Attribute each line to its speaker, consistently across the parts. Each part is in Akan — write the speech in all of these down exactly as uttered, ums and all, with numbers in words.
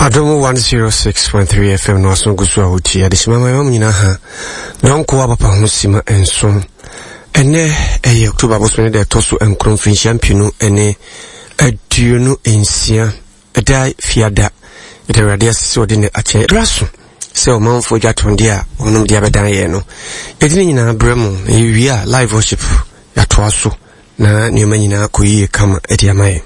Speaker 1: Adomo one oh six point three F M no so gusua uti adishima mama nyina ha nonko abapa hosima enso ene eye October bosone de toso enkron fin champion ene aduonu ensia edai fiada ede radio asese ode ne ache raso se o manfo jatonde a onum dia bedan ye no edini nyina bremu ewia live worship ya toaso na nioma nyina koyi kama ede amaye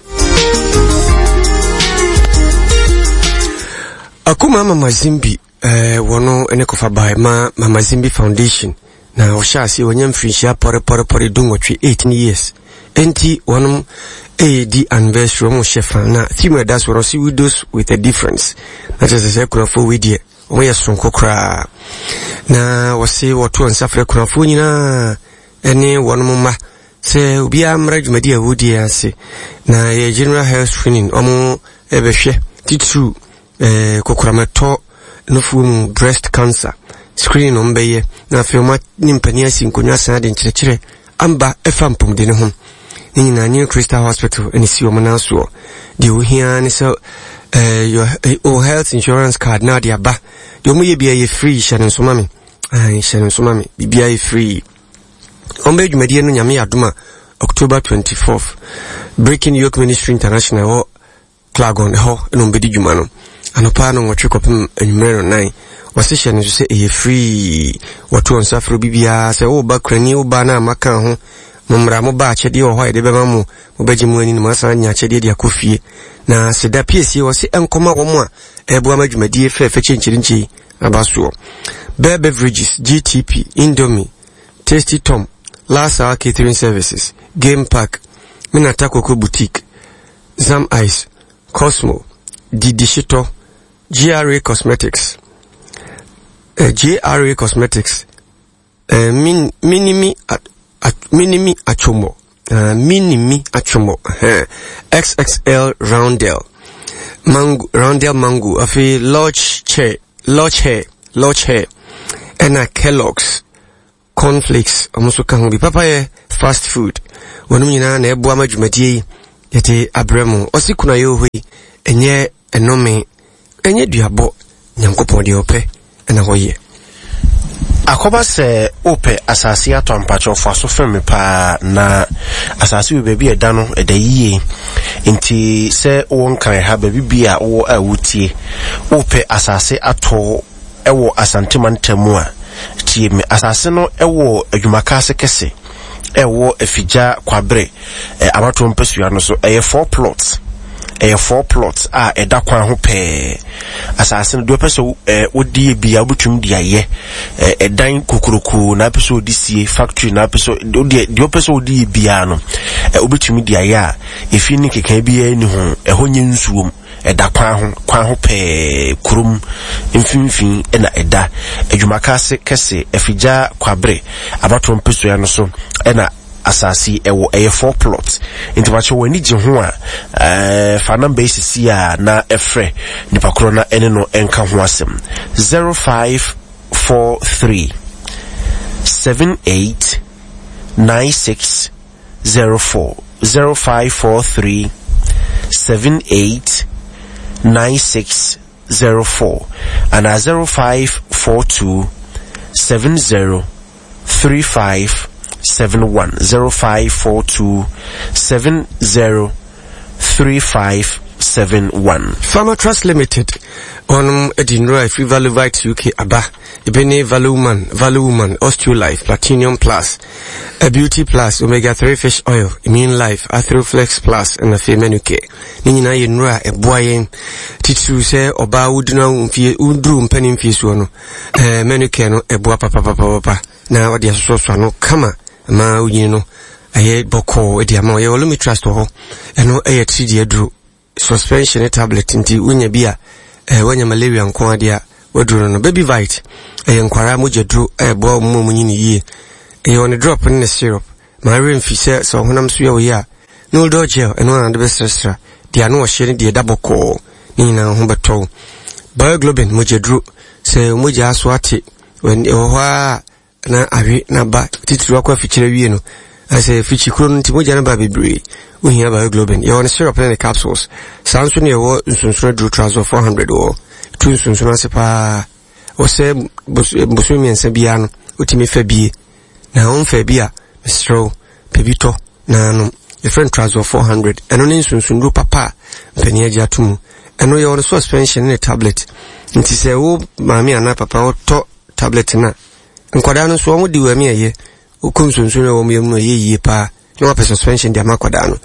Speaker 1: Akuma Mama Zimbi eh wono ene kofa bai ma Mama Zimbi Foundation na oshasi wonyam finshia pore pore pore dungotwe eighteen years enti wonom A D anniversary mo shefa na theme that's what see widows with a difference na just say kurafo we die omo yesonko kra na wose woto nsafre kurafo nyina ene wonom ma se obi amra dwumadi awodi ase na ye general health screening omo ebehwe titu eh kokuramato no breast cancer screening on beye na fioma nimpania sinkonya san de nkyerɛkyerɛ amba efa mpomde ne ho ni na New Crystal Hospital eni si omo na so de ohia ne so eh your uh, health insurance card na de aba de omo ye bia ye free hyɛ so mame ah hyɛ so mame bibia ye free ombe dwumadi no nyame adoma October twenty-fourth Breaking Yoke Ministry International o Klagon ho no mbedi dwuma no anopa no nwotwe kopem enwumere no nine wasehye no se e free watu nsafro bibia se wo ba krani wo ba na maka ho momra mo ba achede wo ho de bema mo mobaji mu ani no masa nya achede de akofie na se da piesie wo se enkoma wo mo a ebu amadwumadie fe fe chenchirinchi abaso Bear Beverages G T P Indomie Tasty Tom Lasa Catering Services Game Park Minata Coco Boutique Zam Ice Cosmo Didishito G R A Cosmetics uh, G R A Cosmetics uh, min, Minimi at, at, Minimi Achomo uh, Minimi Achomo uh, X X L Roundel Mango Roundel Mango afi Lodge Chair Lodge Hair Lodge Hair Ena Kellogg's Cornflakes omuso kan bi papa ye fast food wonu nyina na ebu amadwumadie yete abremu osikuna ye hoi enye enome enye duabo nyankopon de ope ena hoye
Speaker 2: akoba se ope asase atompacho fo aso femi pa na asase we bebi eda no eda yiye nti se won kan ha bebi bia wo awutie ope asase ato ewo asantemantamu a tie me asase no ewo adwumakase kese ewo efija kwabre e amato mpesua no so eye four plots eye four plots a eda kwan ho pe asase no do peso e odi bia obutum dia ye edan kokuruku na peso odi sie factory na peso odi do peso odi bia no e obutum dia ye a efi ni keka bia ni ho e ho nye nsuom eda kwan ho kwan ho pe kurum mfimfin ena eda adwumakase kese efija kwabre abato mpesua no so ena asasi ewo eye four plots into macho wani je ho a eh fa number sisi a na efre nipa kro na ene no enka ho asem zero five four three seven eight nine six zero four zero five four three seven eight nine six zero four and a zero five four two seven zero three five seven one zero five four two seven zero three five seven one.
Speaker 1: Farmer Trust Limited on Edinburgh Free Value Vite U K Aba Ibene Value Man Value Woman Osteolife Platinum Plus a Beauty Plus Omega three Fish Oil Immune Life Athroflex Plus and a Femenu K Nina Yenra a boyen Titu se Oba Uduna Umfi Udru Penny Fisuano eh Menu Keno a boa papa papa papa na odi asoso no kama ma uyino aye boko edi ama ye olumi trust ho eno aye three adru suspension tablet nti unya bia eh wanya malaria nko adia wadru no baby vite aye nkwara mojedru aye bo mo munyini yie aye on drop in the syrup ma remfi se so honam so ye wo ya no do gel eno na de besresra dia no hye ne de daboko ni na ho beto bioglobin mojedru se moja aso ate when ho na awe na ba titiri akwa fikyere wie no I say fichi kron nti moja na ba bebre wo hia ba globin you want syrup in the capsules sanso ne wo nsunsun dro trouser four hundred wo tu nsunsun asepa wo se bosu mi ensa bia no otimi fa bie na on fa bia mistro pebito na no different trouser four hundred eno ne nsunsun dro papa mpani agya tumu eno ye on suspension in a tablet nti se wo maami ana papa wo to tablet na nkwada no so wo di wa mi aye ukum sunsun wo mi mu ye ye pa no wa suspension dia makwada no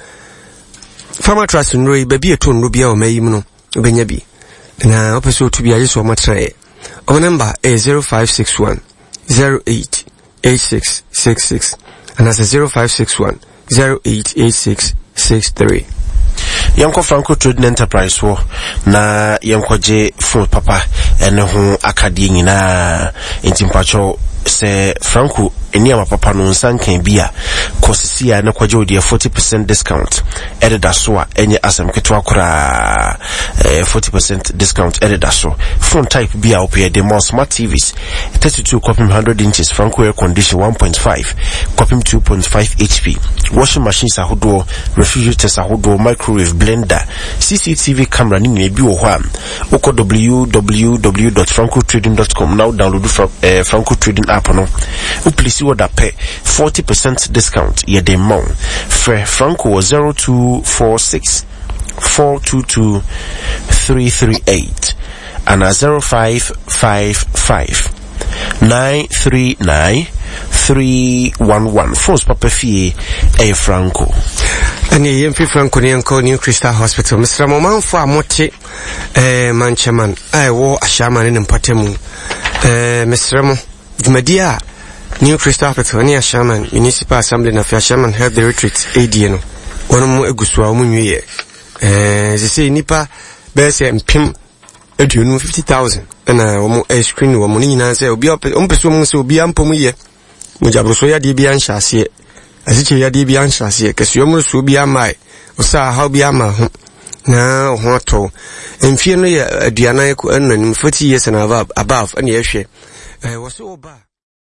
Speaker 1: farmer trust no yi ba bi eto no bia o mayi mu no obenya bi na opeso to bia yeso matra e o number is zero five six one zero eight eight six six six and as zero five six one zero eight eight six six three.
Speaker 2: Yanko Franco Trading Enterprise wo na yanko je phone papa ene ho akade nyina entimpacho se Franco eni ama papa no nsankan bia kosisi ya na kwaje odi forty percent discount ededa so a enye asem ketwa kura eh, forty percent discount ededa so phone type bia opie de more smart T Vs thirty-two copim one hundred inches Franco air condition one point five copim two point five H P washing machines ahodo refrigerators ahodo microwave blender C C T V camera ni ne bi wo ho am uko w w w dot franco trading dot com now download from uh, Franco Trading app no u please order pay forty percent discount ye de mon Fre Franco was zero two four six four two two three three eight and a zero five five five nine three nine three one one phones papa fee e Franco
Speaker 1: ani yemfi Franco ni anko New Crystal Hospital Mister Momanfo amote eh manchaman ai wo ashama ne mpatemu eh Mister Mo Jumadia New Crystal Hospital ni Ashaman Municipal Assembly na Ashaman Health Retreat A D no wono mu egusua wo nwie eh ze say nipa be se mpim aduonu fifty thousand na wo mu screen wo mu ni nyina se obi ompeso mu se obi ampom ye mu jabroso ya de bi anhyase asiche ya de bi anhyase kesuo mu so bi amai osa ha bi ama ho na ho to emfie no ya aduana ko ananim forty years and above above na yehwe eh wo so oba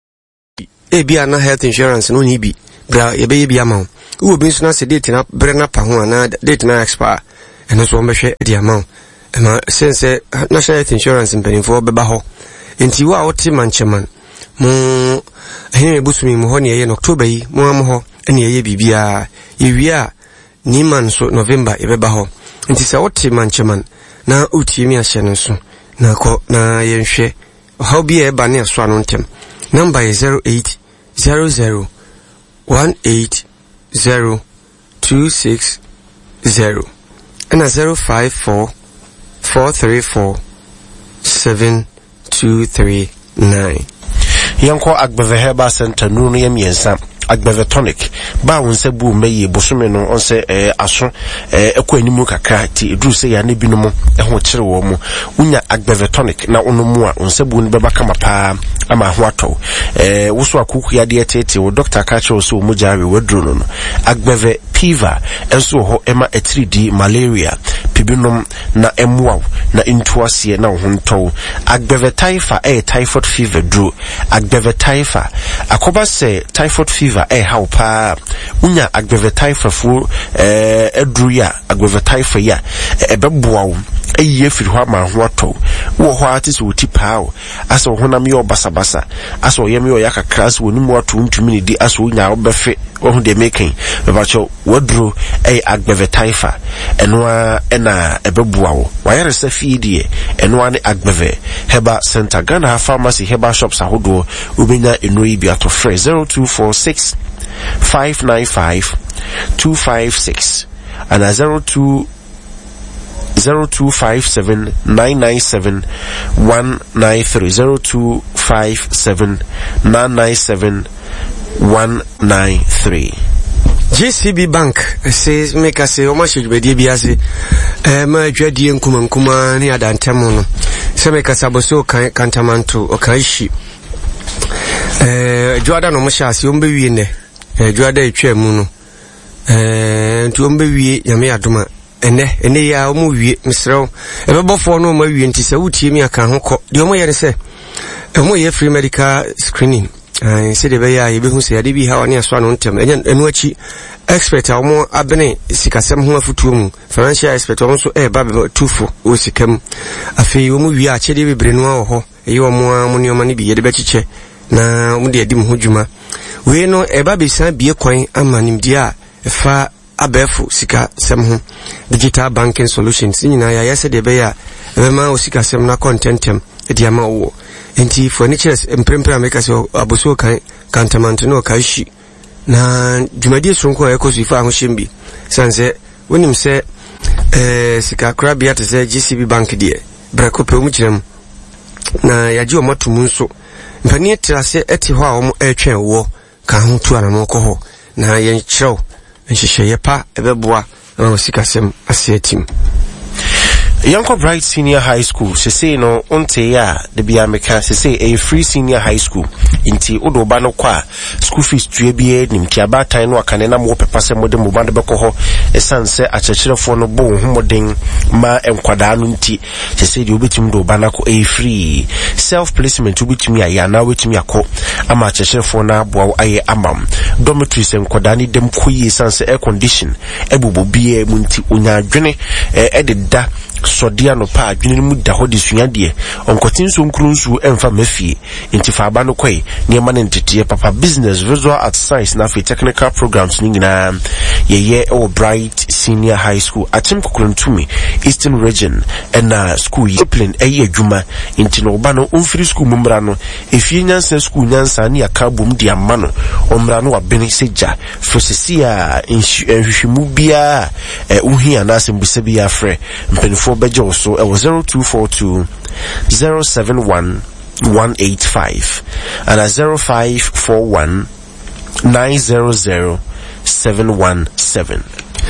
Speaker 1: e bia na health insurance no ni bi bra ye be bia ma wo bi so na se date na bre na pa ho na date na expire eno so mbehwe di ama ma sense national health insurance mpanimfo beba ho enti wa oti mancheman mo ahime busumi mo ho ne ye no October yi mo am ho ene ye bibia yewia ni man so November e beba ho enti se oti mancheman na uti mi ahye no so na ko na ye nhwe how be e ba ne so anu ntem number is zero eight zero zero one eight zero two six zero and a zero five four four three four seven two three nine.
Speaker 2: Yanko Agbeve Herbal Center no no yemiensa Agbeve tonic ba wonse bu meye bosome no onse eh aso eh ekwa animu kakra ti edru se ya ne binom eho kire wo mu unya Agbeve tonic na onomu a onse bu ne beba kama pa ama ho ato eh woso akuku ya de tete wo doctor ka che wo so mu jare wadru no Agbeve fever enso ho ema three D malaria pibinom na emwa na intuasie na ho nto Agbeve typhoid eh typhoid fever dru Agbeve typhoid akoba se typhoid fever eh how pa unya Agbeve typhoid fu eh edru ya Agbeve typhoid ya ebeboa wo eye firi ho ma ho ato wo ho ati so ti pa o aso honam yo basabasa aso yem yo yakakra so woni mu ato ntumi ni di aso unya obefe wo de making bebacho wodru eh Agbeve typhoid enwa ena ebeboa wo wayere se fidie enwa ne Agbeve Herbal Center Ghana Pharmacy Herbal Shops ahodo ubenya enoi bi ato free zero two four six five nine five two five six and a zero two zero two five seven nine nine seven one nine three zero two five seven nine nine seven one nine three.
Speaker 1: J C B Bank says make us say how much you be biase eh ma dwadi nkuma nkuma ni adantemo no se make us aboso kan kantamanto o kan shi eh dwada no mo sha ase o mbe wie ne eh dwada etwa mu no eh nti o mbe wie nyame adoma ene ene ya o mu wie misrew ebebofo no ma wie nti se wutie mi aka ho kɔ de o mo ye ne se e mo ye free medical screening I said the way I be who say be how near swan on tem and which expert or more abene sikasem ho afutum financial expert also e ba tufo o sikem afi wo mu wi a chede bebre no ho e wo mo amoni omani bi yede bechiche na mu de adim ho dwuma we no e ba be san bie kwan amanim dia e fa abefo sika sem ho digital banking solutions nyina ya yese de be ya e ma o sika sem na contentem e dia ma wo enti furnitures emprempra make us abuso kan kantamanto no kashi na dwumadi sonko ekosu fa ho shembi sanse wonim se eh sika krabia te se G C B bank die brako pe mu kirem na yaji o matum nso mpani etrase eti ho a wo etwen wo ka ho tu ana mo ko ho na yen kyerɛw nhyehyɛ yepa ebeboa na sika sem ase atim
Speaker 2: Yanko Bright Senior High School, se say no onte ya de bia meka se say a free senior high school inti odo ba no kwa school fees tue bia nim ti abatan no akane na mo pepase mo de mo ba de beko ho esanse akyekirefo no bo homoden ma enkwada no nti se say de obetim do ba na ko a free self placement obetim ya ya na obetim yakọ ama akyekirefo na abo aye amam dormitories enkwada ni dem koyi esanse air condition ebubo bia mu nti onya adwene e de da sodia no pa adwene mu da hodi suade onkotin so nkrunsu emfa mafie enti fa aba no kwai niema ne ntete papa business visual art science na fi technical programs ni nyina yeye o Bright Senior High School atim kokuntumi Eastern Region and uh, school discipline eye adwuma enti no ba no umfiri school mumbra no efie nyansa school nyansa ni akabom di amano omra no wabene seja fosisia enhwehwemu bia uhia na asembuse bia frɛ mpenfo bejo so it was zero two four two zero seven one one eight five and a zero five four one nine zero zero seven one seven.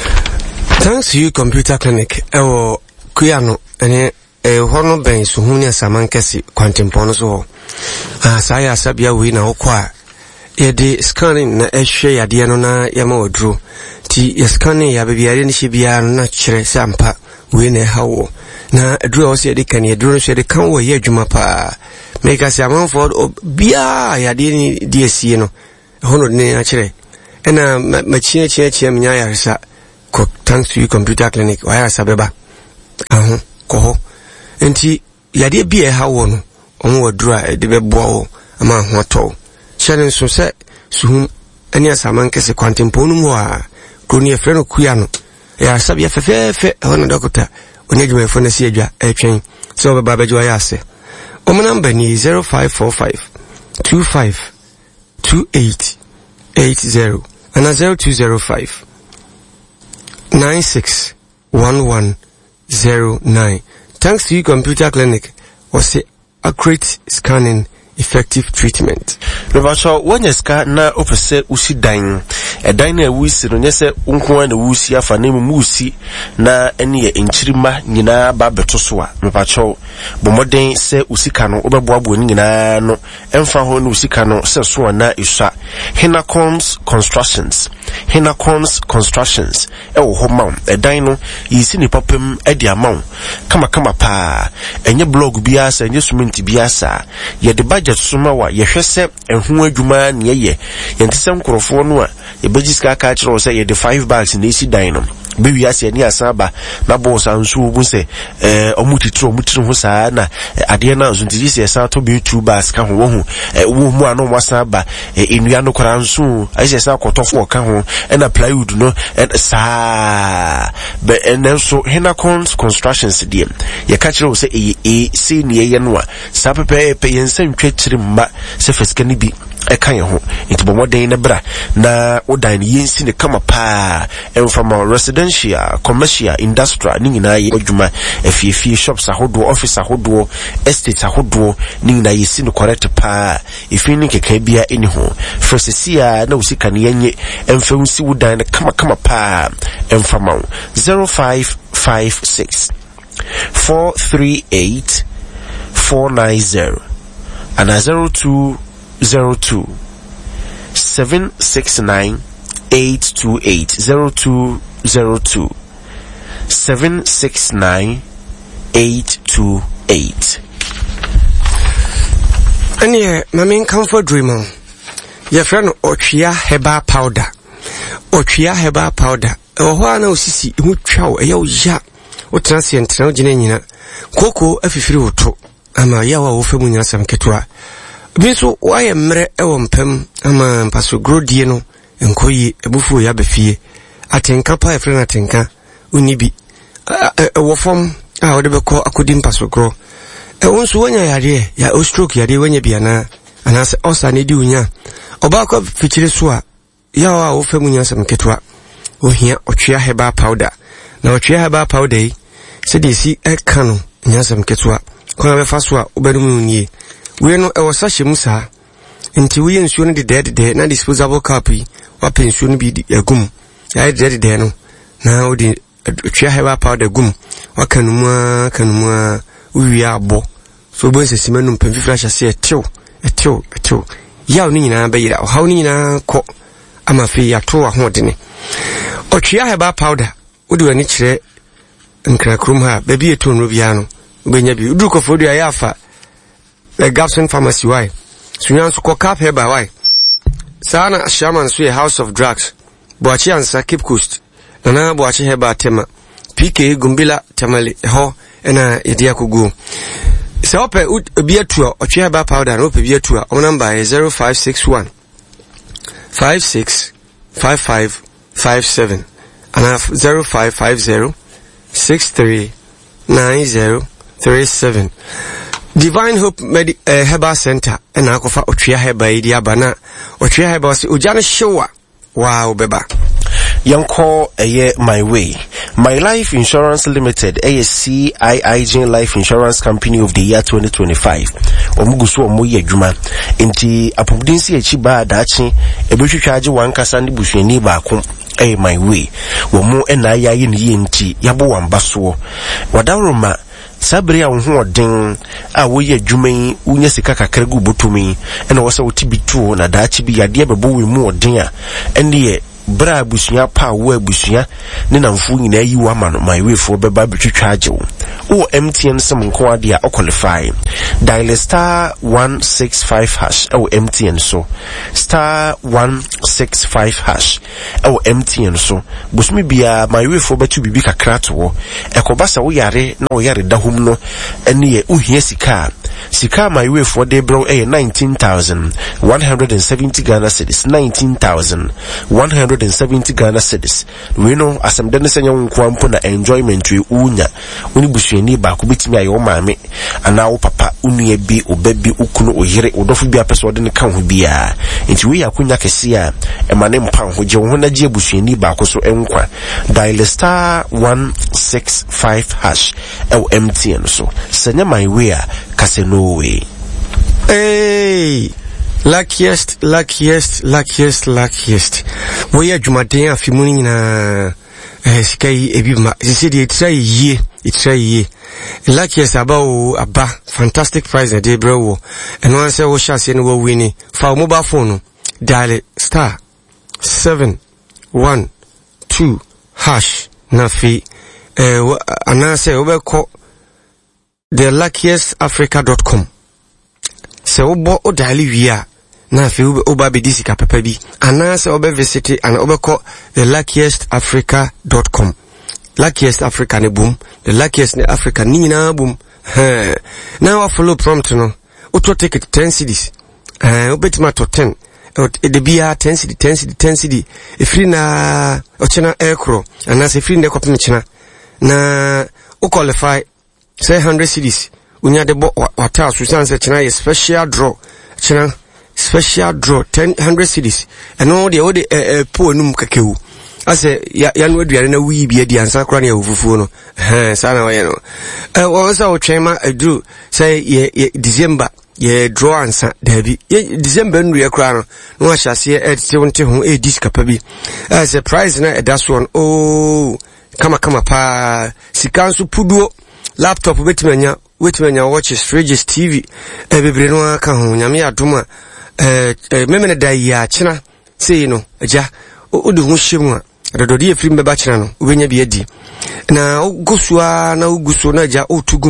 Speaker 1: Thanks to you computer clinic ewo kuyano ene e hono ben so huni asamankesi kwantempono so ah saya sabia we na okwa e de scanning na ehwe yade no na yama odro ti ye scanning ya bebia ni hibia na kyerɛ sampa we na hawo na aduru o se de kan ye duru se de kan wo ye adwuma pa meka se amanfo bia yade ni D S C no hono ne a kyerɛ ena machine chie chie mnya yaresa ko thanks to you computer clinic wa yaresa beba aho ko ho enti yade bia hawo no on wo duru a de beboa wo ama ho to kyerɛ nso se suhum eni asamankese kwantempo no mu a kroni efre no kuya no ya sabia fefefe hono dokota onedwuma fo na si adwa etwen so baba bejo ya ase o mo number ni zero five four five two five two eight eight zero and zero two zero five nine six one one zero nine. Thanks to you computer clinic was accurate scanning effective treatment.
Speaker 2: Revacho wanya ska na opese usi dan e dan na wusi no nyese unko na wusi afa na mu wusi na ene ye enchirima nyina ba beto so a revacho bomoden se usika no obeboabo ni nyina no emfa ho na usika no se so na isha Hinacoms Constructions Hinacoms Constructions e wo ho ma e dan no yisi ni popem e di amount kama kama pa enye blog biasa enye cement biasa ye de budget suma wa ye hwese enhu adwuma ne ye ye ntse nkorofo no a ye bejiska ka kire say ye de five bags na isi dan no be wi ase ni asaba na boss ansu bu se eh omutitro omutitro ho saa na ade na ansu ntiji se sa to be two bags ka ho wo hu wo mu ano wasaba enua no kora ansu aise sa kotofo ka ho na plywood no saa be enso Hinacoms Constructions die ye ka kire say e se ni ye no a sa pepe pe yensan twetire mma se feska ni bi e kan ye ho nti bomoden na bra na odan yensi ne kama pa em from residential commercial industrial ni nyina ye adwuma efiefie shops ahodo office ahodo estate ahodo ni nyina yesi no correct pa efi ni keka bia eni ho fresesia na usika ne yenye emfa unsi wodan kama kama pa em from zero five five six four three eight four nine zero and a zero two zero two seven six nine eight two eight zero two zero two seven six nine eight two eight.
Speaker 1: And yeah, my main comfort dreamer Your friend Ochia Heba powder. Ochia Heba powder. Oho na osisi hu twa e ya oya. O transient na ogine nyina. Koko afifiri woto. Ama ya wa wo femu nyasam ketwa. Biso waye mre e wo mpem ama mpaso grodie no enkoyi ebufu ya befie. Atenka pa e friend atenka unibi. E wo fom a wo de beko akodi mpaso gro. E wonso wanya yare ya o stroke yare wanya biana anase osa ne di unya. Oba ko fichire so a ya wa wo femu nyasam ketwa. Ohia Ochia Heba powder. Na Ochia Heba powder yi se de si e kanu nyasam ketwa. Kwa be fa so a obedum nie. We no e wasa hye musa. Nti we nsuo no de de de na disposable cup yi. Wa pensuo no bi agum. Ya de de no. Na odi Ochia Heba powder gum. Wa kanuma kanuma uwi abo. So bo se simanum pemfifra hye se etew etew etew. Ya oni nyina be yira. Ha oni nyina ko amafi ya to ahodene. Ochia Heba powder odi wani kire nkra krum ha ba bi eto no bia no benya bi udu ko fodu ya afa the Gapson pharmacy why sunyan so ko cap heba why sana shaman so a house of drugs boachi ansa Cape Coast na boachi heba tema P K gumbila tamale ho ena yedi akugu se ope bi atu Ochia Heba powder no ope bi atu o number is zero five six one five six five five five seven and I have zero five five zero six three nine zero three seven. Divine Hope Medi uh, Heba Center and akofa Ochia Heba idi abana Ochia Heba si ujana showa wow beba
Speaker 2: Yanko eye my way. My Life Insurance Limited, A S C I I G Life Insurance Company of the year twenty twenty-five. Omugusu omoye adwuma. Enti apobdinsi echiba adachi ebetwitwaje wankasa ndi busuani baako. Eh my way. Womo ena yaye ni enti yabo wambaso. Wadaroma sabere a wo ho odin a wo ye adwuma unya sika kakra gu botumi ena wo se wo tibitu na daachi bi yade bebo we mu odin a ene ye bra busuya pa wo abusuya ne namfu nyina yi wa ma no my way for beba betwitwa age wo o M T N sem nko ade a qualify dial star one six five hash o M T N so star one six five hash o M T N so busumi bia my way for betu bibi kakra to wo ekobasa wo yare na wo yare dahum no ene ye uhie sika sika my way for de bro eh nineteen thousand one hundred seventy Ghana cedis nineteen thousand one hundred seventy Ghana cedis we know asem de senya nko ampo na enjoyment we unya oni busuani ba ko betimi ayo maame ana wo papa unu bi obabi ukunu oyire odofo bi apeso de ne kan ho bia enti we yakunya kese a emane mpan ho je ho na je busuani ba ko so enkwa dial star one six five hash L M T N so senya my way a kase no way.
Speaker 1: Hey, luckiest, luckiest, luckiest, luckiest. We are Jumaden afimuni na sky ebima. She said it's a ye, it's a ye. Luckiest about aba fantastic prize na day bro. And one say we shall see no winning for mobile phone. Dial star seven one two hash na fi. Eh, anase obeko the luckiest africa dot com. Se obo o dali wia na fi oba be disika papa bi anase obe visit and obe call the luckiest africa dot com. Luckiest Africa ne boom, the luckiest ne Africa ni na boom. Eh, now I follow prompt no. Auto take it ten cedis. Eh, obetima to ten. E bia ten cedi ten cedi ten cedi. E free na ochena aircrow anase free ne kopim chena. Na o qualify say one hundred cedis. Unya de bo wata susan se chena ye special draw. Chena special draw ten one hundred cedis. And all the all the eh po num kakewu. Ase ya ya no aduare na wi bia di ansa kra na awufufu no. Eh sana wa ye no. Eh wo sa o twema adu say ye December ye draw ansa dabi. Ye December nru ye kra no. No ahyase e tewonte ho e dis kapa bi. Eh surprise na e da so on. Oh kama kama pa sikansu puduo laptop betimanya wetimanya watches fridges T V e bebre no aka ho nyame adoma eh memene da ya chena sei no aja odi ho hyemu a adododi efiri mbeba chena no ubenya bi adi na gusua na uguso na aja otugu